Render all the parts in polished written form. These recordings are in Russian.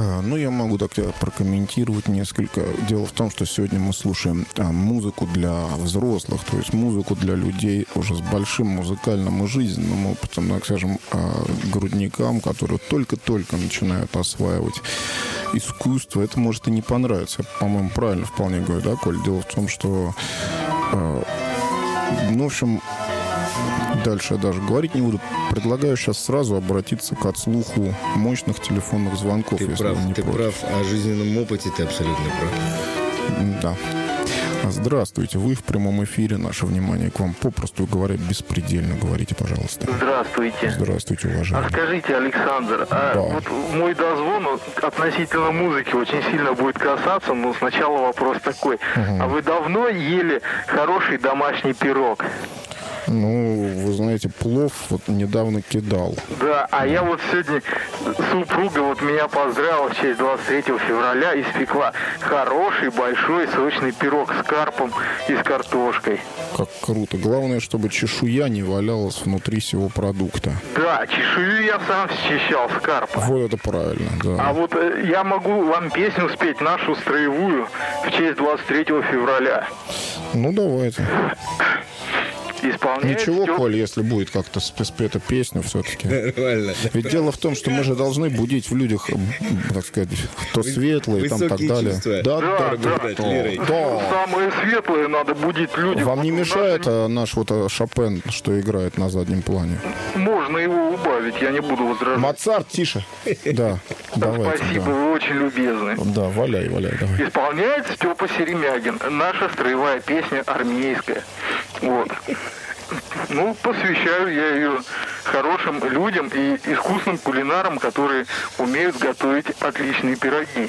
Ну, я могу так прокомментировать несколько. Дело в том, что сегодня мы слушаем музыку для взрослых, то есть музыку для людей уже с большим музыкальным и жизненным опытом, так скажем, грудникам, которые только-только начинают осваивать искусство. Это может и не понравиться. Я, по-моему, правильно вполне говорю, да, Коль? Дело в том, что... Ну, в общем, дальше я даже говорить не буду. Предлагаю сейчас сразу обратиться к отслуху мощных телефонных звонков. Ты прав. О жизненном опыте ты абсолютно прав. Да. Здравствуйте. Вы в прямом эфире. Наше внимание к вам, попросту говоря, беспредельно. Говорите, пожалуйста. Здравствуйте. Здравствуйте, уважаемый. А скажите, Александр, вот мой дозвон относительно музыки очень сильно будет касаться, но сначала вопрос такой. А вы давно ели хороший домашний пирог? Ну, вы знаете, плов вот недавно кидал. Да, а я вот сегодня, супруга вот меня поздравила в честь 23 февраля, испекла хороший, большой, сочный пирог с карпом и с картошкой. Как круто. Главное, чтобы чешуя не валялась внутри всего продукта. Да, чешую я сам счищал с карпа. Вот это правильно, да. А вот я могу вам песню спеть, нашу строевую, в честь 23 февраля. Ну, давайте. Ничего, все... Коль, если будет как-то спета песня все-таки. Нормально. Ведь дело в том, что мы же должны будить в людях, так сказать, то светлое и там так далее. Чувства. Да. Самое светлое надо будить людям. Вам не мешает наш вот Шопен, что играет на заднем плане? Можно его убавить, я не буду возражать. Моцарт, тише. Да, давайте. Спасибо, вы очень любезны. Да, валяй, давай. Исполняет Степа Серемягин. Наша строевая песня армейская. Вот. Ну, посвящаю я ее хорошим людям и искусным кулинарам, которые умеют готовить отличные пироги.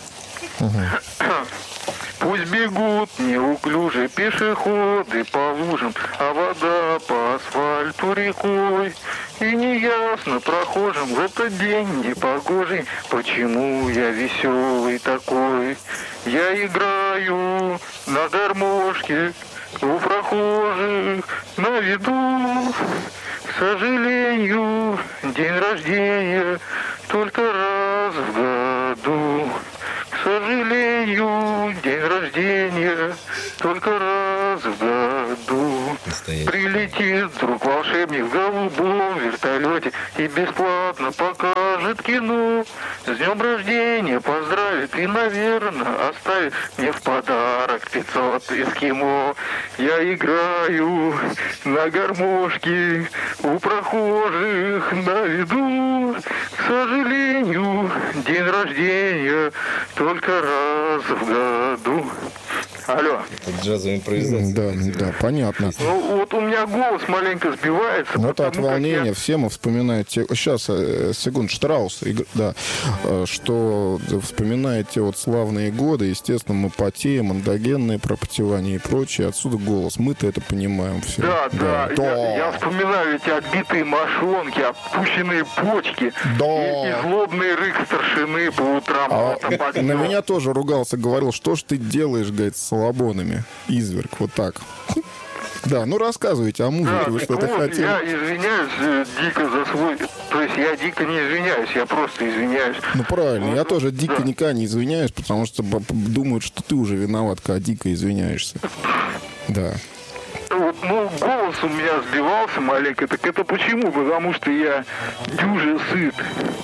Пусть бегут неуклюжие пешеходы по лужам, а вода по асфальту рекой. И неясно прохожим в этот день непогожий, почему я веселый такой. Я играю на гармошке у прохожих на виду. К сожалению, день рождения только раз в году. К сожалению, день рождения только раз в году. Прилетит вдруг волшебник в голубом вертолете и бесплатно покажет кино. С днем рождения поздравит и, наверное, оставит мне в подарок 500 эскимо. Я играю на гармошке у прохожих на виду. К сожалению, день рождения только раз в году. Алло. Джазовая импровизация. Да, понятно. Ну, вот у меня голос маленько сбивается. Ну, это от волнения. Все мы вспоминаем... Сейчас, секунд, Штраус, да, что вспоминая те вот славные годы, естественно, мы потеем, эндогенные пропотевания и прочее. Отсюда голос. Мы-то это понимаем все. Да. Я вспоминаю эти отбитые мошонки, опущенные почки и злобный рык старшины по утрам. На меня тоже ругался, говорил, что ж ты делаешь, говорит, с салабонами. Изверг, вот так. Да, ну рассказывайте о музыке, вы что-то хотели. Я извиняюсь дико за свой... То есть я дико не извиняюсь, я просто извиняюсь. Ну правильно, я тоже дико никогда не извиняюсь, потому что думают, что ты уже виноват, когда дико извиняешься. Да. Ну, голос у меня сбивался маленько. Так это почему? Потому что я дюже сыт.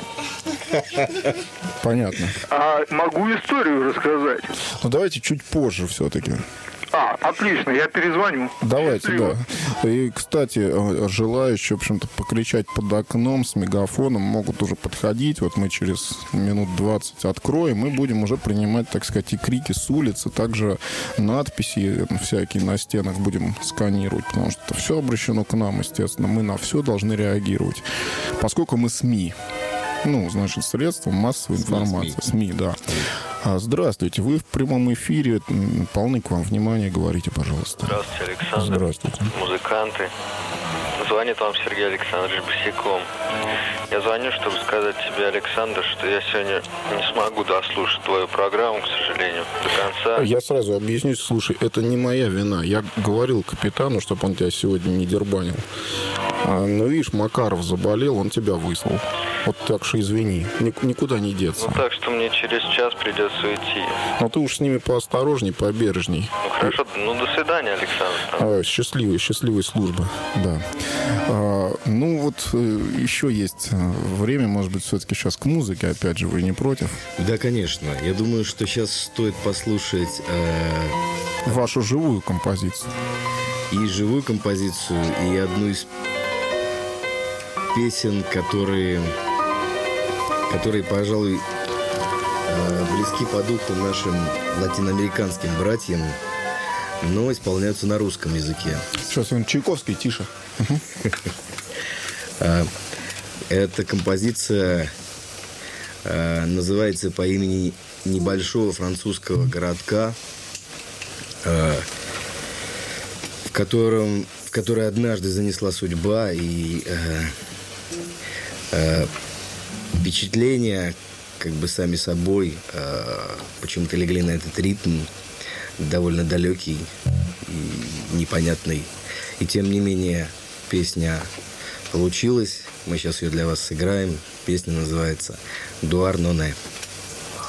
Понятно. А могу историю рассказать? Ну, давайте чуть позже все-таки. Отлично, я перезвоню. Давайте, да. И, кстати, желающие, в общем-то, покричать под окном с мегафоном могут уже подходить. Вот мы через минут 20 откроем. Мы будем уже принимать, так сказать, и крики с улицы. Также надписи всякие на стенах будем сканировать. Потому что все обращено к нам, естественно. Мы на все должны реагировать. Поскольку мы СМИ. Ну, значит, средства массовой информации. СМИ, да. Здравствуйте, вы в прямом эфире. Полны к вам внимания. Говорите, пожалуйста. Здравствуйте, Александр. Здравствуйте. Музыканты. Звонит вам Сергей Александрович босиком. Я звоню, чтобы сказать тебе, Александр, что я сегодня не смогу дослушать твою программу, к сожалению, до конца. Я сразу объясню, слушай, это не моя вина. Я говорил капитану, чтобы он тебя сегодня не дербанил. Но видишь, Макаров заболел, он тебя выслал. Вот так что извини, никуда не деться. Ну так что мне через час придется уйти. Но ты уж с ними поосторожней, побережней. Ну хорошо, ну до свидания, Александр. Счастливой службы, да. Ну вот еще есть время, может быть, все-таки сейчас к музыке, опять же, вы не против? Да, конечно. Я думаю, что сейчас стоит послушать Вашу живую композицию. и живую композицию, и одну из песен, которые, пожалуй, близки по духу нашим латиноамериканским братьям, но исполняются на русском языке. Сейчас он Чайковский, тише. Эта композиция называется по имени небольшого французского городка, в который однажды занесла судьба, и впечатления как бы сами собой почему-то легли на этот ритм, довольно далекий и непонятный. И тем не менее песня получилась. Мы сейчас ее для вас сыграем. Песня называется «Дуар Ноне».